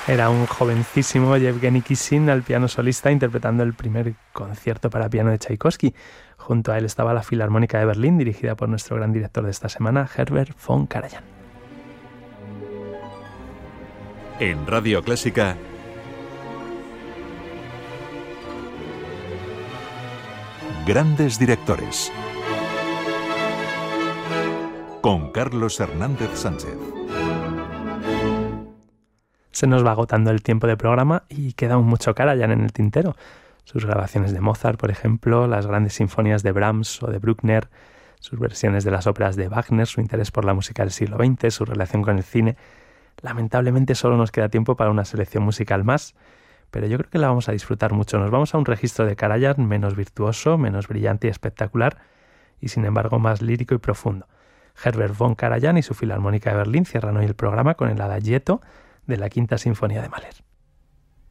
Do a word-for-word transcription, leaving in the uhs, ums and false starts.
Era un jovencísimo Yevgeny Kissin al piano solista interpretando el primer concierto para piano de Tchaikovsky. Junto a él estaba la Filarmónica de Berlín, dirigida por nuestro gran director de esta semana, Herbert von Karajan. En Radio Clásica, Grandes Directores, con Carlos Hernández Sánchez. Se nos va agotando el tiempo de programa y queda aún mucho Karajan en el tintero. Sus grabaciones de Mozart, por ejemplo, las grandes sinfonías de Brahms o de Bruckner, sus versiones de las óperas de Wagner, su interés por la música del siglo veinte, su relación con el cine. Lamentablemente solo nos queda tiempo para una selección musical más, pero yo creo que la vamos a disfrutar mucho. Nos vamos a un registro de Karajan menos virtuoso, menos brillante y espectacular, y sin embargo más lírico y profundo. Herbert von Karajan y su Filarmónica de Berlín cierran hoy el programa con el Adagietto de la Quinta Sinfonía de Mahler.